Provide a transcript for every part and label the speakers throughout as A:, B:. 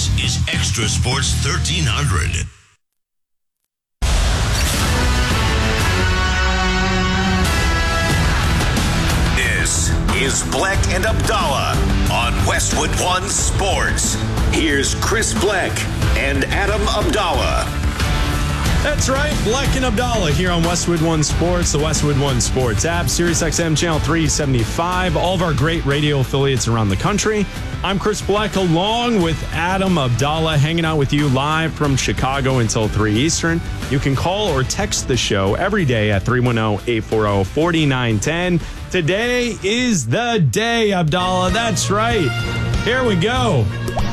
A: This is Extra Sports 1300. This is Bleck and Abdallah on Westwood One Sports. Here's Chris Bleck and Adam Abdallah.
B: That's right, Bleck and Abdallah here on Westwood One Sports, the Westwood One Sports app, SiriusXM Channel 375, all of our great radio affiliates around the country. I'm Chris Bleck along with Adam Abdallah, hanging out with you live from Chicago until 3 Eastern. You can call or text the show every day at 310-840-4910. Today is the day, Abdallah. That's right. Here we go.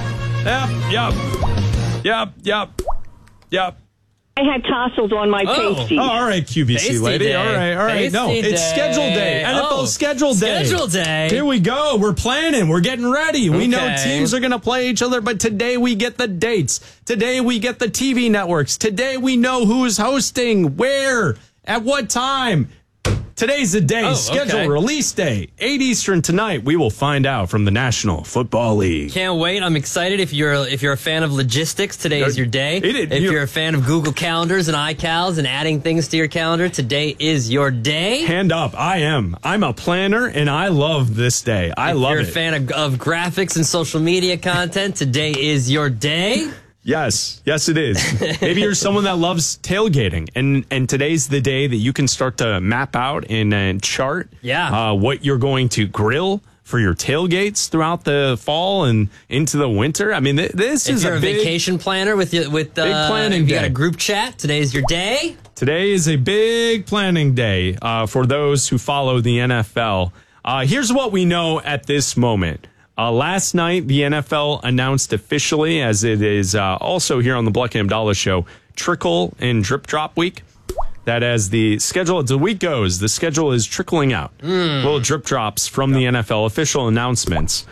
B: Yep.
C: I had tassels on my pasties.
B: Oh, all right, QVC
D: Tasty
B: lady.
D: day.
B: All right. No,
D: Tasty
B: it's
D: day.
B: schedule day. NFL schedule day.
D: Schedule day.
B: Here we go. We're planning. We're getting ready. We know
D: Okay.
B: teams are going to play each other, but today we get the dates. Today we get the TV networks. Today we know who's hosting, where, at what time. Today's the day. Schedule release day. 8 Eastern tonight. We will find out from the National Football League.
D: Can't wait. I'm excited. If you're a fan of logistics, today is your day. If you're a fan of Google Calendars and iCals and adding things to your calendar, today is your day.
B: Hand up. I am. I'm a planner, and I love this day. I love it.
D: If you're a fan of graphics and social media content, today is your day.
B: Yes, it is. Maybe you're someone that loves tailgating, and today's the day that you can start to map out and chart what you're going to grill for your tailgates throughout the fall and into the winter. I mean, this is
D: a
B: big
D: vacation planner with
B: planning
D: you got
B: day.
D: a group chat. Today's your day.
B: Today is a big planning day for those who follow the NFL. Here's what we know at this moment. Last night, the NFL announced officially, as it is also here on the Bleck and Abdallah show, trickle and drip drop week. That as the week goes, the schedule is trickling out. Little drip drops from the NFL official announcements.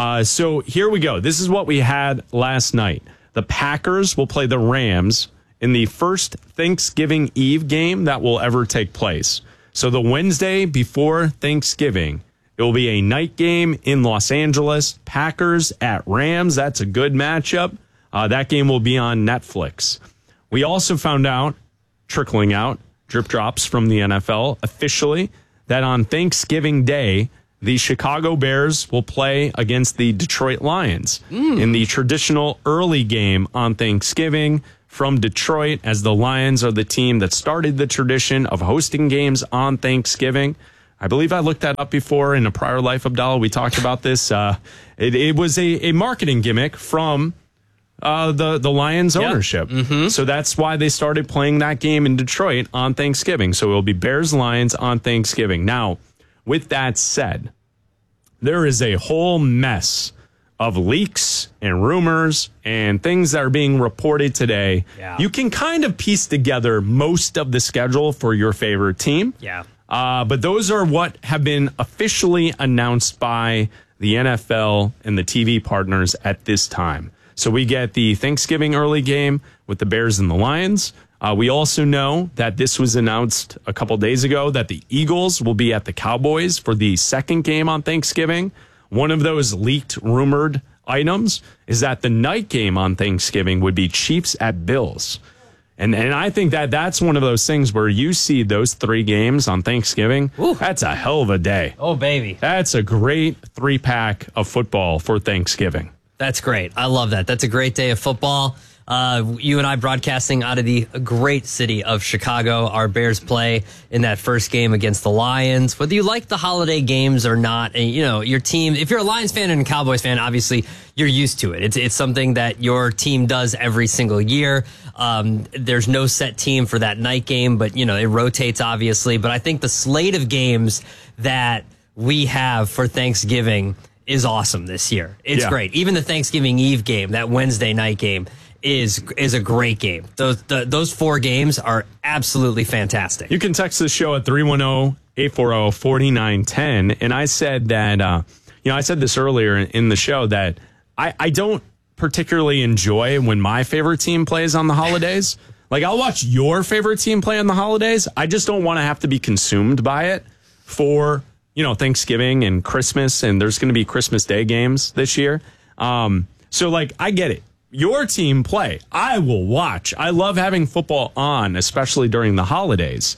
B: So here we go. This is what we had last night. The Packers will play the Rams in the first Thanksgiving Eve game that will ever take place. So the Wednesday before Thanksgiving, it will be a night game in Los Angeles. Packers at Rams. That's a good matchup. That game will be on Netflix. We also found out, trickling out, drip drops from the NFL officially, that on Thanksgiving Day, the Chicago Bears will play against the Detroit Lions in the traditional early game on Thanksgiving from Detroit, as the Lions are the team that started the tradition of hosting games on Thanksgiving. I believe I looked that up before in a prior life, Abdallah. We talked about this. It was a marketing gimmick from the Lions ownership. So that's why they started playing that game in Detroit on Thanksgiving. So it will be Bears-Lions on Thanksgiving. Now, with that said, there is a whole mess of leaks and rumors and things that are being reported today.
D: Yeah.
B: You can kind of piece together most of the schedule for your favorite team.
D: Yeah.
B: But those are what have been officially announced by the NFL and the TV partners at this time. So we get the Thanksgiving early game with the Bears and the Lions. We also know that this was announced a couple days ago that the Eagles will be at the Cowboys for the second game on Thanksgiving. One of those leaked, rumored items is that the night game on Thanksgiving would be Chiefs at Bills. And I think that's one of those things where you see those three games on Thanksgiving.
D: Ooh.
B: That's a hell of a day.
D: Oh, baby.
B: That's a great 3-pack of football for Thanksgiving.
D: That's great. I love that. That's a great day of football. You and I broadcasting out of the great city of Chicago. Our Bears play in that first game against the Lions. Whether you like the holiday games or not, and, you know, your team, if you're a Lions fan and a Cowboys fan, obviously you're used to it. It's something that your team does every single year. There's no set team for that night game, but, you know, it rotates obviously. But I think the slate of games that we have for Thanksgiving is awesome this year. It's great. Even the Thanksgiving Eve game, that Wednesday night game, is a great game. Those four games are absolutely fantastic.
B: You can text the show at 310-840-4910. And I said that, I said this earlier in the show that I don't particularly enjoy when my favorite team plays on the holidays. Like, I'll watch your favorite team play on the holidays. I just don't want to have to be consumed by it for, Thanksgiving and Christmas. And there's going to be Christmas Day games this year. So, I get it. your team play, I will watch. I love having football on, especially during the holidays.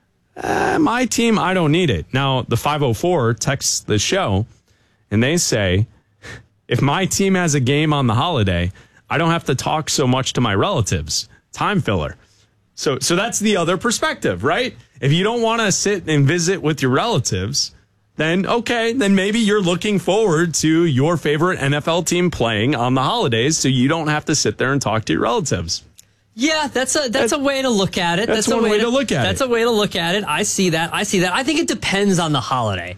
B: My team, I don't need it. Now, the 504 texts the show, and they say, if my team has a game on the holiday, I don't have to talk so much to my relatives. Time filler. So that's the other perspective, right? If you don't want to sit and visit with your relatives, then okay, then maybe you're looking forward to your favorite NFL team playing on the holidays, so you don't have to sit there and talk to your relatives.
D: Yeah, that's a way to look at it.
B: That's one way to look at it.
D: That's a way to look at it. I see that. I think it depends on the holiday.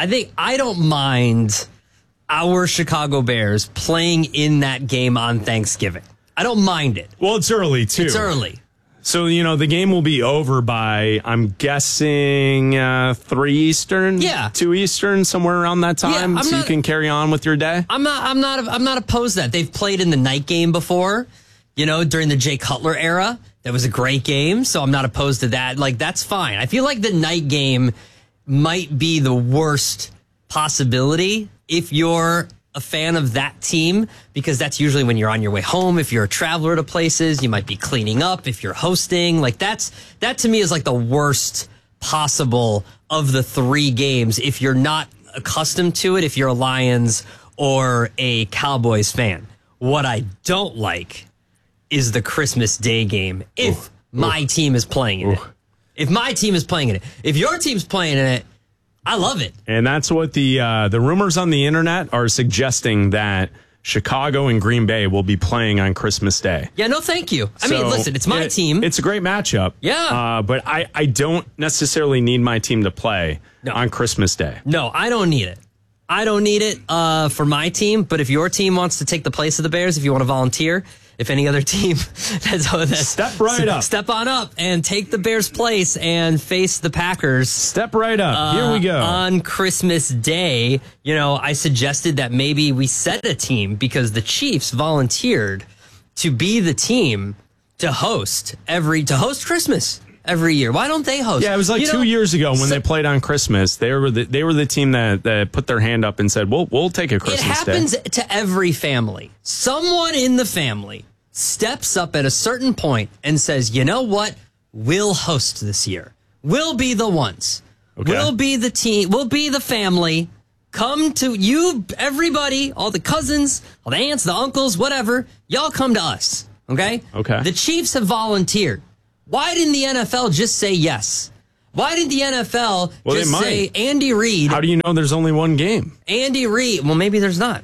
D: I don't mind our Chicago Bears playing in that game on Thanksgiving. I don't mind it.
B: Well, it's early, too.
D: It's early.
B: So, the game will be over by, I'm guessing, 3 Eastern?
D: Yeah.
B: 2 Eastern, somewhere around that time, you can carry on with your day?
D: I'm not opposed to that. They've played in the night game before, during the Jay Cutler era. That was a great game, so I'm not opposed to that. Like, that's fine. I feel like the night game might be the worst possibility if you're a fan of that team, because that's usually when you're on your way home. If you're a traveler to places, you might be cleaning up. If you're hosting, like that to me is like the worst possible of the 3 games. If you're not accustomed to it, if you're a Lions or a Cowboys fan, what I don't like is the Christmas Day game. If my team is playing in it, if my team is playing in it, if your team's playing in it, I love it.
B: And that's what the rumors on the internet are suggesting, that Chicago and Green Bay will be playing on Christmas Day.
D: Yeah, no, thank you. I mean, listen, it's my team.
B: It's a great matchup.
D: Yeah.
B: But I don't necessarily need my team to play on Christmas Day.
D: No, I don't need it. I don't need it for my team. But if your team wants to take the place of the Bears, if you want to volunteer, if any other team that's
B: step right up.
D: Step on up and take the Bears' place and face the Packers.
B: Step right up. Here we go.
D: On Christmas Day, I suggested that maybe we set a team, because the Chiefs volunteered to be the team to host Christmas every year. Why don't they host?
B: Yeah, it was like 2 years ago when they played on Christmas. They were the team that put their hand up and said, "We'll take a Christmas Day."
D: It happens to every family. Someone in the family steps up at a certain point and says, "You know what? We'll host this year. We'll be the ones.
B: Okay.
D: We'll be the team. We'll be the family. Come to you, everybody, all the cousins, all the aunts, the uncles, whatever. Y'all come to us." Okay?
B: Okay.
D: The Chiefs have volunteered. Why didn't the NFL just say yes? Why didn't the NFL just say Andy Reid?
B: How do you know there's only one game?
D: Andy Reid. Well, maybe there's not.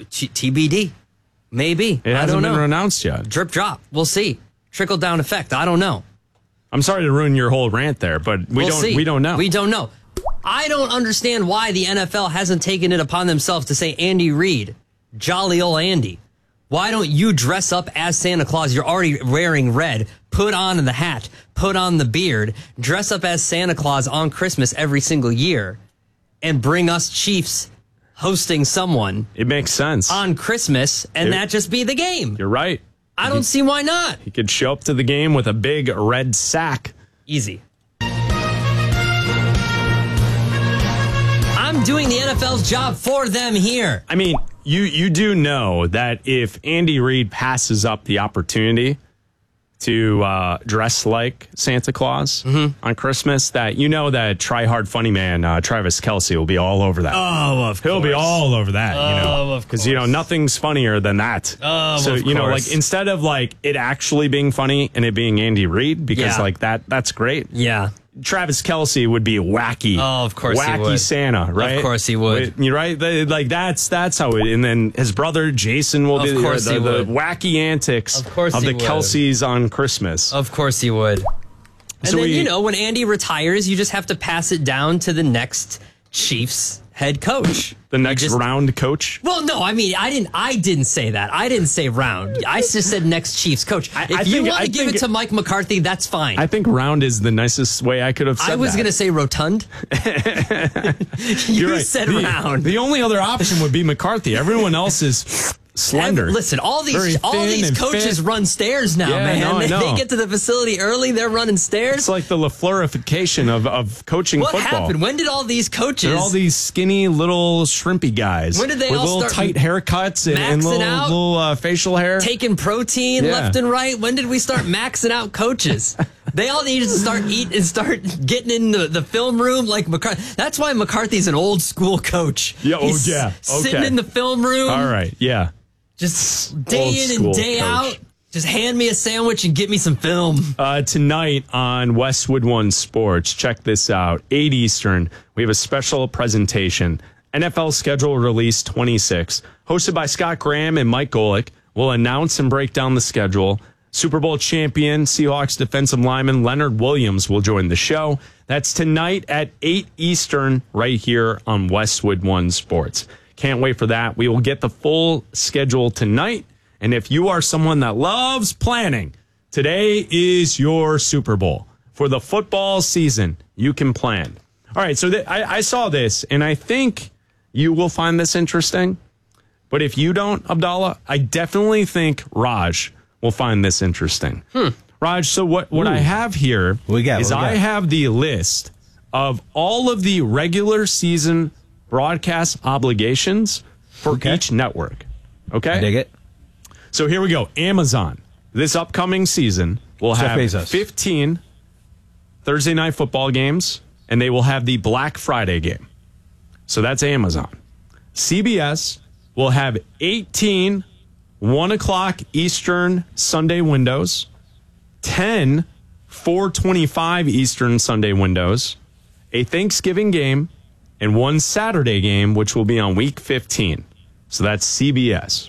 D: TBD. Maybe.
B: It hasn't been announced yet.
D: Drip drop. We'll see. Trickle down effect. I don't know.
B: I'm sorry to ruin your whole rant there, but we don't know.
D: We don't know. I don't understand why the NFL hasn't taken it upon themselves to say, Andy Reid, jolly old Andy, why don't you dress up as Santa Claus? You're already wearing red. Put on the hat. Put on the beard. Dress up as Santa Claus on Christmas every single year. And bring us Chiefs hosting someone.
B: It makes sense.
D: On Christmas, and that just be the game.
B: You're right.
D: I don't see why not.
B: He could show up to the game with a big red sack.
D: Easy. I'm doing the NFL's job for them here.
B: I mean, you do know that if Andy Reid passes up the opportunity to dress like Santa Claus on Christmas, that that try-hard funny man, Travis Kelce, will be all over that.
D: Oh, of course.
B: He'll be all over that,
D: of
B: because, nothing's funnier than that.
D: Oh,
B: so,
D: of course.
B: like, instead of, like, it actually being funny and it being Andy Reid, because, like, that's great.
D: Yeah.
B: Travis Kelce would be wacky.
D: Oh, of course he would.
B: Wacky Santa, right?
D: Of course he would.
B: You're right. Like that's how it. And then his brother Jason will be the wacky antics of the Kelces on Christmas.
D: Of course he would. And
B: so
D: then when Andy retires, you just have to pass it down to the next Chiefs head coach.
B: The next round coach?
D: Well, no, I mean, I didn't say that. I didn't say round. I just said next Chiefs coach. If you want to give it to Mike McCarthy, that's fine.
B: I think round is the nicest way I could have said that.
D: I was going to say rotund. You
B: right.
D: said round.
B: The only other option would be McCarthy. Everyone else is slender.
D: Listen, all
B: Very
D: these
B: thin and
D: coaches
B: fit.
D: run stairs now,
B: Yeah,
D: man.
B: no, I know.
D: They get to the facility early. They're running stairs.
B: It's like the LaFleurification of coaching
D: What
B: football.
D: happened? When did all these coaches?
B: They're all these skinny little shrimpy guys.
D: When did they
B: with
D: all
B: little
D: start
B: tight haircuts and
D: maxing out?
B: little facial hair?
D: taking protein
B: Yeah.
D: left and right? When did we start maxing out coaches? They all needed to start eating and start getting in the film room like McCarthy. That's why McCarthy's an old school coach.
B: Yeah, oh,
D: He's
B: yeah.
D: Sitting
B: Okay.
D: in the film room.
B: All right, yeah.
D: Just day
B: Old
D: in
B: school
D: and day
B: coach.
D: out. Just hand me a sandwich and get me some film.
B: Tonight on Westwood One Sports, check this out. 8 Eastern, we have a special presentation. NFL Schedule Release 26, hosted by Scott Graham and Mike Golick. We'll announce and break down the schedule. Super Bowl champion, Seahawks defensive lineman Leonard Williams will join the show. That's tonight at 8 Eastern right here on Westwood One Sports. Can't wait for that. We will get the full schedule tonight. And if you are someone that loves planning, today is your Super Bowl. For the football season, you can plan. All right, so I saw this, and I think you will find this interesting. But if you don't, Abdallah, I definitely think Raj will find this interesting. Raj, so what I have here is I have the list of all of the regular season broadcast obligations for each network. Okay?
E: I dig it.
B: So here we go. Amazon, this upcoming season, will
E: Jeff
B: have
E: Bezos.
B: 15 Thursday night football games, and they will have the Black Friday game. So that's Amazon. CBS will have 18 1 o'clock Eastern Sunday windows, 10 4:25 Eastern Sunday windows, a Thanksgiving game, and one Saturday game, which will be on week 15. So that's CBS.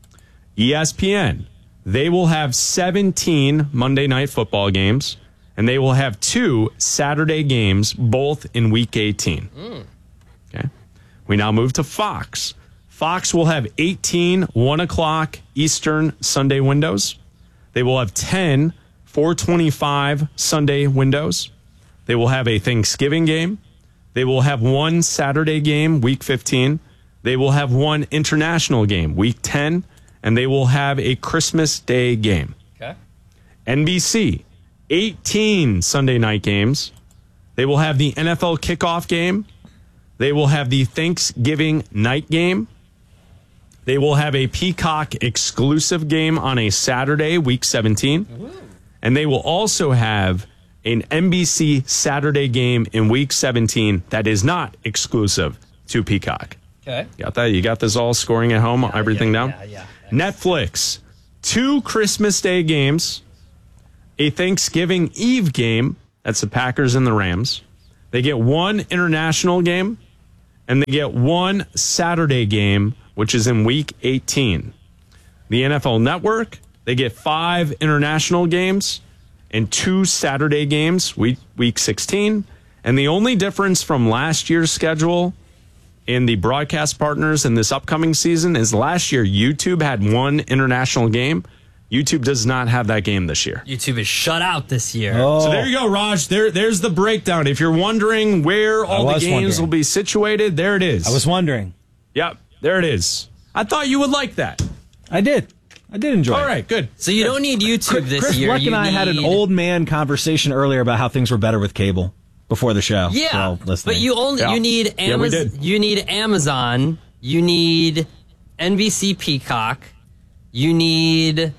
B: ESPN, they will have 17 Monday night football games, and they will have 2 Saturday games, both in week 18. Okay. We now move to Fox. Fox will have 18 1 o'clock Eastern Sunday windows. They will have 10 4:25 Sunday windows. They will have a Thanksgiving game. They will have one Saturday game, week 15. They will have one international game, week 10. And they will have a Christmas Day game.
D: Okay.
B: NBC, 18 Sunday night games. They will have the NFL kickoff game. They will have the Thanksgiving night game. They will have a Peacock exclusive game on a Saturday, week 17. And they will also have an NBC Saturday game in week 17 that is not exclusive to Peacock.
D: Okay.
B: Got that? You got this all scoring at home, everything down?
D: Yeah.
B: Netflix, 2 Christmas Day games, a Thanksgiving Eve game. That's the Packers and the Rams. They get one international game, and they get one Saturday game, which is in week 18. The NFL Network, they get 5 international games and 2 Saturday games, week 16. And the only difference from last year's schedule in the broadcast partners in this upcoming season is last year YouTube had one international game. YouTube does not have that game this year.
D: YouTube is shut out this year.
B: So there you go, Raj. There's the breakdown. If you're wondering where all the games will be situated, there it is.
E: I was wondering.
B: Yep, there it is. I thought you would like that.
E: I did enjoy it.
B: All right, good.
D: So you don't need YouTube this
E: Chris
D: year.
E: Bleck and I had an old man conversation earlier about how things were better with cable before the show.
D: Yeah,
E: So, listening.
D: but you need
B: Yeah, we did.
D: You need Amazon. You need NBC Peacock. You need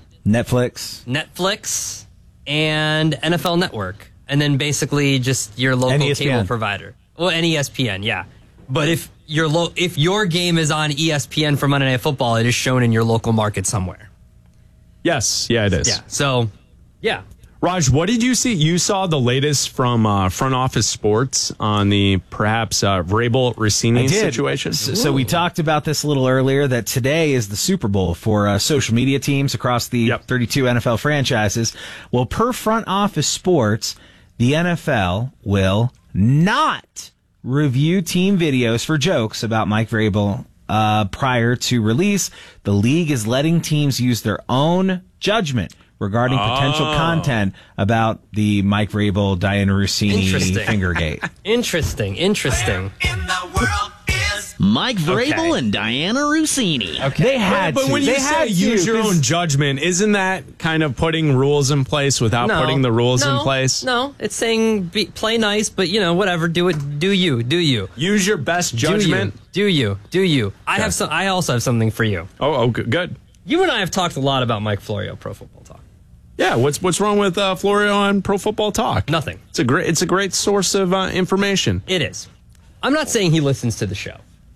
E: Netflix,
D: and NFL Network, and then basically just your local
E: And ESPN.
D: cable provider. Well, and ESPN, yeah. But if your game is on ESPN for Monday Night Football, it is shown in your local market somewhere.
B: Yes, yeah, it is.
D: Yeah. So, yeah.
B: Raj, what did you see? You saw the latest from Front Office Sports on the perhaps Vrabel Rossini situation?
E: So we talked about this a little earlier, that today is the Super Bowl for social media teams across the 32 NFL franchises. Well, per Front Office Sports, the NFL will not review team videos for jokes about Mike Vrabel prior to release. The league is letting teams use their own judgment regarding potential content about the Mike Vrabel, Diana Rossini
D: Interesting.
E: Fingergate.
D: Interesting.
F: In the world is Mike Vrabel and Diana Rossini.
D: Okay.
E: They had
B: But
E: to.
B: when you
E: They
B: say
E: had to,
B: use your
E: 'cause-
B: own judgment, isn't that kind of putting rules in place without putting the rules in place?
D: No, it's saying play nice, but whatever. Do it. Do you?
B: Use your best judgment.
D: Do you? I also have something for you.
B: Oh, good.
D: You and I have talked a lot about Mike Florio, Pro Football Talk.
B: Yeah, what's wrong with Florio on Pro Football Talk?
D: Nothing.
B: It's a great source of information.
D: It is. I'm not saying he listens to the show.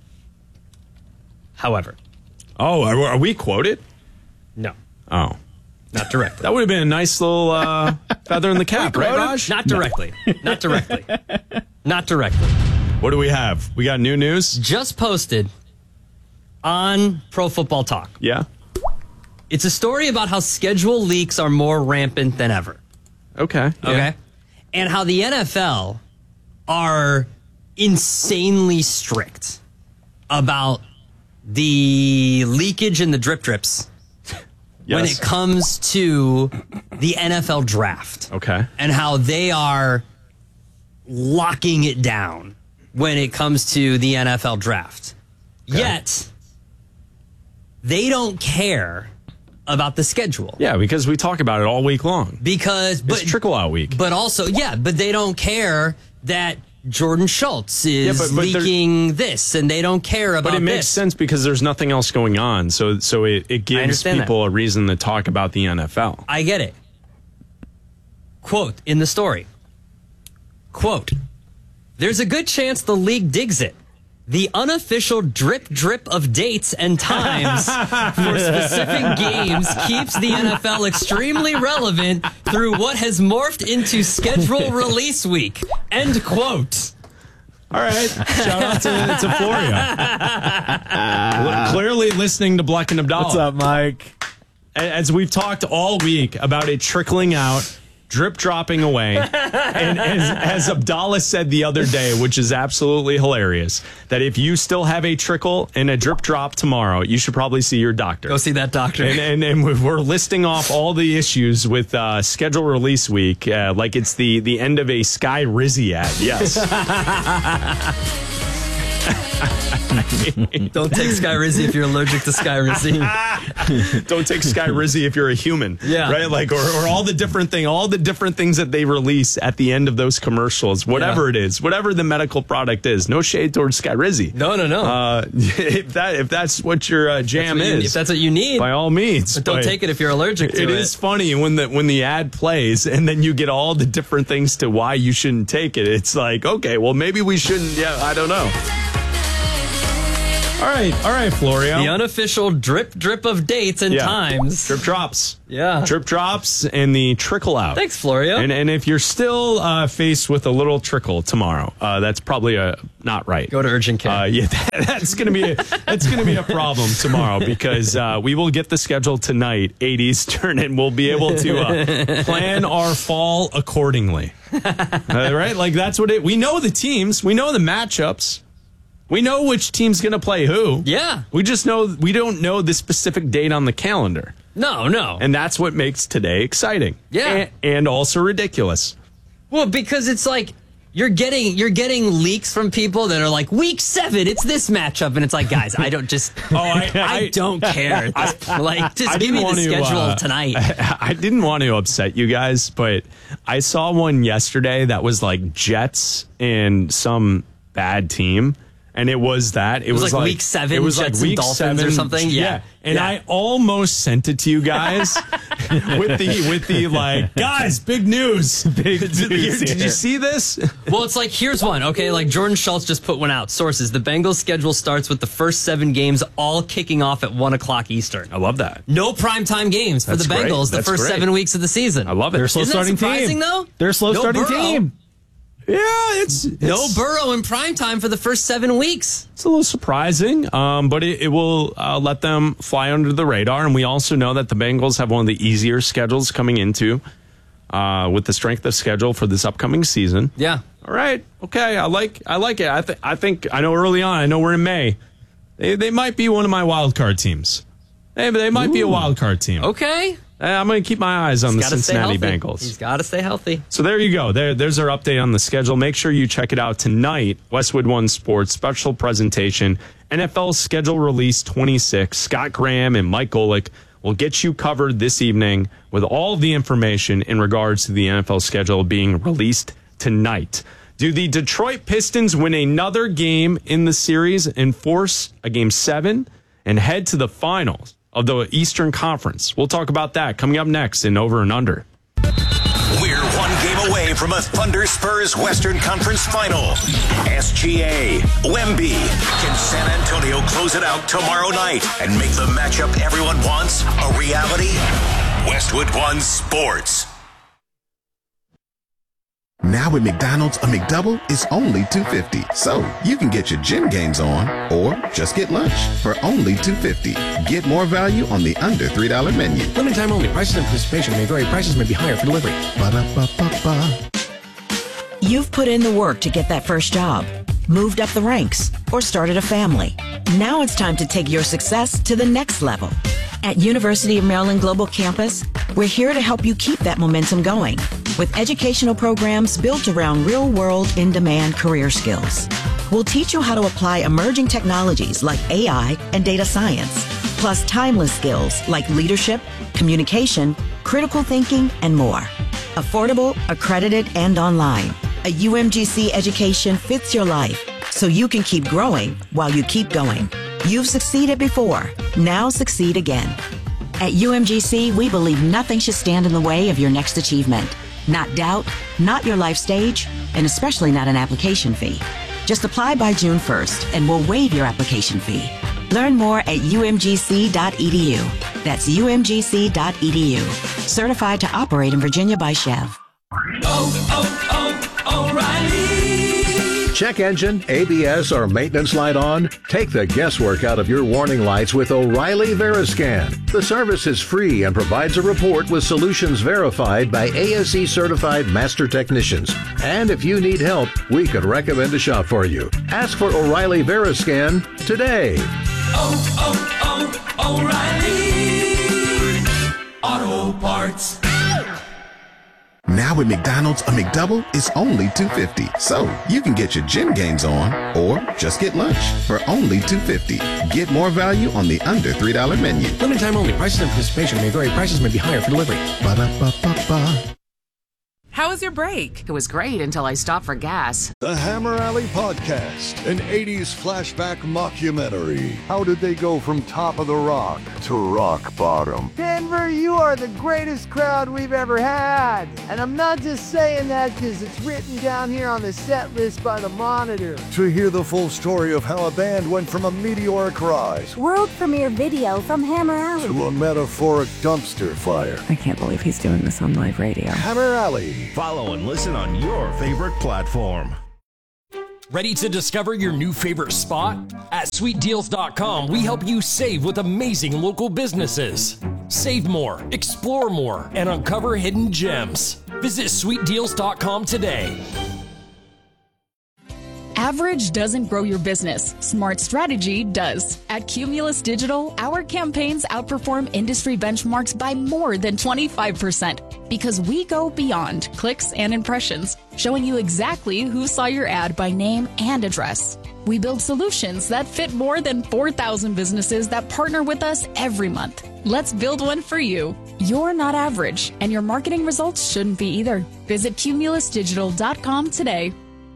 D: However,
B: Oh, are we quoted?
D: no,
B: Oh,
D: not directly.
B: that would have been a nice little feather in the cap, right, Raj?
D: Not directly. Not directly. Not directly.
B: What do we have? We got new news?
D: Just posted on Pro Football Talk.
B: Yeah.
D: It's a story about how schedule leaks are more rampant than ever.
B: Okay.
D: Okay. And how the NFL are insanely strict about the leakage and the drips when it comes to the NFL draft.
B: Okay.
D: And how they are locking it down when it comes to the NFL draft.
B: Okay.
D: Yet, they don't care about the schedule.
B: Yeah, because we talk about it all week long.
D: Because
B: It's trickle out week.
D: But also, but they don't care that Jordan Schultz is
B: but
D: leaking this, and they don't care about
B: But it makes
D: this.
B: sense because there's nothing else going on. So it gives
D: understand
B: people a reason to talk about the NFL.
D: I get it. Quote in the story. Quote, there's a good chance the league digs it. The unofficial drip of dates and times for specific games keeps the NFL extremely relevant through what has morphed into schedule release week. End quote.
B: All right. Shout out to Florio. Clearly listening to Black and Abdallah.
E: What's up, Mike?
B: As we've talked all week about it trickling out, drip dropping away. And as Abdallah said the other day, which is absolutely hilarious, that if you still have a trickle and a drip drop tomorrow, you should probably see your doctor.
D: Go see that doctor.
B: And we're listing off all the issues with schedule release week, like it's the end of a Sky Rizzy ad. Yes.
D: Don't take Sky Rizzy if you're allergic to Sky Rizzy.
B: Don't take Sky Rizzy if you're a human.
D: Yeah.
B: Right? Like, or all the different things that they release at the end of those commercials, whatever it is, whatever the medical product is. No shade towards Sky Rizzy.
D: No.
B: If that's what your jam is.
D: If that's what you need.
B: By all means.
D: But don't take it if you're allergic to it.
B: It is funny when the ad plays and then you get all the different things to why you shouldn't take it. It's like, okay, well, maybe we shouldn't. Yeah, I don't know. All right, Florio.
D: The unofficial drip of dates and times.
B: Drip drops.
D: Yeah.
B: Drip drops and the trickle out.
D: Thanks, Florio.
B: And if you're still faced with a little trickle tomorrow, that's probably not right.
D: Go to urgent care.
B: That's gonna be a problem tomorrow because we will get the schedule tonight, 8 Eastern, and we'll be able to plan our fall accordingly. Right? Like that's what we know the teams, we know the matchups. We know which team's going to play who.
D: Yeah.
B: We just know we don't know the specific date on the calendar.
D: No.
B: And that's what makes today exciting.
D: Yeah.
B: And also ridiculous.
D: Well, because it's like you're getting leaks from people that are like, week 7, it's this matchup, and it's like, guys, I don't just I don't care. Just give me the schedule tonight.
B: I didn't want to upset you guys, but I saw one yesterday that was like Jets and some bad team. And it was that. It was like
D: week 7.
B: It was
D: Jets
B: like week
D: and Dolphins
B: 7
D: or something. Yeah.
B: And I almost sent it to you guys with the like, guys, big news. Did you see this?
D: Well, it's like, here's one. Okay, like Jordan Schultz just put one out. Sources: the Bengals schedule starts with the first 7 games all kicking off at 1:00 Eastern.
B: I love that.
D: No primetime games for
B: That's
D: the
B: great.
D: Bengals the
B: That's
D: first
B: great.
D: 7 weeks of the season.
B: I love it.
E: They're a slow
D: Isn't
E: starting
D: that surprising,
E: team.
D: though?
E: They're a slow starting
D: Burrow.
E: team.
B: Yeah, it's
D: No Burrow in primetime for the first 7 weeks.
B: It's a little surprising, but it will let them fly under the radar. And we also know that the Bengals have one of the easier schedules coming into with the strength of schedule for this upcoming season.
D: Yeah.
B: All right. Okay. I like it. I think I know early on. I know we're in May. They might be one of my wild card teams. They might be a wild card team.
D: Okay.
B: I'm going to keep my eyes on the Cincinnati Bengals.
D: He's got to stay healthy.
B: So there you go. There's our update on the schedule. Make sure you check it out tonight. Westwood One Sports special presentation. NFL schedule release 26. Scott Graham and Mike Golick will get you covered this evening with all the information in regards to the NFL schedule being released tonight. Do the Detroit Pistons win another game in the series and force a Game 7 and head to the finals of the Eastern Conference? We'll talk about that coming up next in Over and Under.
A: We're one game away from a Thunder Spurs Western Conference final. SGA, Wemby. Can San Antonio close it out tomorrow night and make the matchup everyone wants a reality? Westwood One Sports.
G: Now at McDonald's, a McDouble is only $2.50. So you can get your gym gains on or just get lunch for only $2.50. Get more value on the under $3 menu.
H: Limited time only. Prices and participation may vary. Prices may be higher for delivery.
G: Ba-da-ba-ba-ba.
I: You've put in the work to get that first job, moved up the ranks, or started a family. Now it's time to take your success to the next level. At University of Maryland Global Campus, we're here to help you keep that momentum going with educational programs built around real-world, in-demand career skills. We'll teach you how to apply emerging technologies like AI and data science, plus timeless skills like leadership, communication, critical thinking, and more. Affordable, accredited, and online. A UMGC education fits your life, so you can keep growing while you keep going. You've succeeded before. Now succeed again. At UMGC, we believe nothing should stand in the way of your next achievement. Not doubt, not your life stage, and especially not an application fee. Just apply by June 1st, and we'll waive your application fee. Learn more at umgc.edu. That's umgc.edu. Certified to operate in Virginia by Chev.
J: O'Reilly. Check engine, ABS, or maintenance light on? Take the guesswork out of your warning lights with O'Reilly Veriscan. The service is free and provides a report with solutions verified by ASE certified master technicians. And if you need help, we could recommend a shop for you. Ask for O'Reilly Veriscan today.
A: O'Reilly Auto Parts.
G: Now at McDonald's, a McDouble is only $2.50. So you can get your gym gains on or just get lunch for only $2.50. Get more value on the under $3 menu.
H: Limited time only. Prices and participation may vary. Prices may be higher for delivery.
G: Ba-da-ba-ba-ba.
K: How was your break? It was great until I stopped for gas.
L: The Hammer Alley Podcast, an 80s flashback mockumentary. How did they go from top of the rock to rock bottom?
M: Denver, you are the greatest crowd we've ever had. And I'm not just saying that because it's written down here on the set list by the Monitor.
L: To hear the full story of how a band went from a meteoric rise,
N: world premiere video from Hammer Alley,
L: to a metaphoric dumpster fire.
K: I can't believe he's doing this on live radio.
L: Hammer Alley.
O: Follow and listen on your favorite platform.
P: Ready to discover your new favorite spot? At sweetdeals.com, we help you save with amazing local businesses. Save more, explore more, and uncover hidden gems. Visit sweetdeals.com today.
Q: Average doesn't grow your business. Smart strategy does. At Cumulus Digital, our campaigns outperform industry benchmarks by more than 25% because we go beyond clicks and impressions, showing you exactly who saw your ad by name and address. We build solutions that fit more than 4,000 businesses that partner with us every month. Let's build one for you. You're not average, and your marketing results shouldn't be either. Visit cumulusdigital.com today.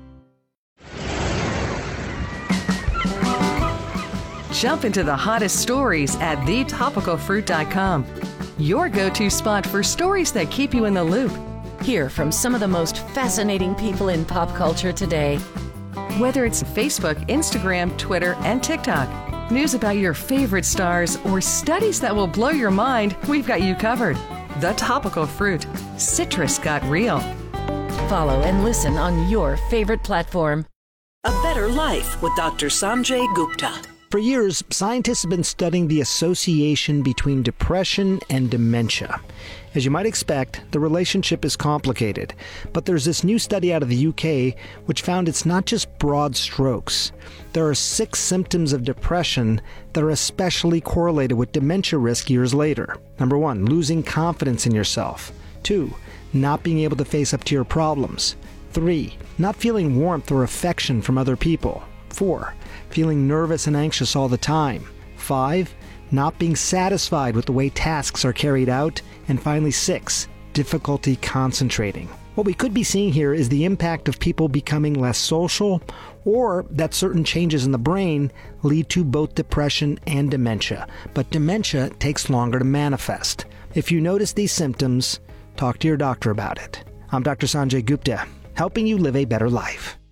K: Jump into the hottest stories at thetopicalfruit.com. Your go-to spot for stories that keep you in the loop.
R: Hear from some of the most fascinating people in pop culture today.
K: Whether it's Facebook, Instagram, Twitter, and TikTok, news about your favorite stars, or studies that will blow your mind, we've got you covered. The Topical Fruit. Citrus got real.
R: Follow and listen on your favorite platform.
S: A Better Life with Dr. Sanjay Gupta. For years, scientists have been studying the association between depression and dementia. As you might expect, the relationship is complicated, but there's this new study out of the UK which found it's not just broad strokes. There are 6 symptoms of depression that are especially correlated with dementia risk years later. Number 1, losing confidence in yourself. 2, not being able to face up to your problems. 3, not feeling warmth or affection from other people. 4, feeling nervous and anxious all the time. 5, not being satisfied with the way tasks are carried out. And finally 6, difficulty concentrating. What we could be seeing here is the impact of people becoming less social, or that certain changes in the brain lead to both depression and dementia. But dementia takes longer to manifest. If you notice these symptoms, talk to your doctor about it. I'm Dr. Sanjay Gupta, helping you live a better life.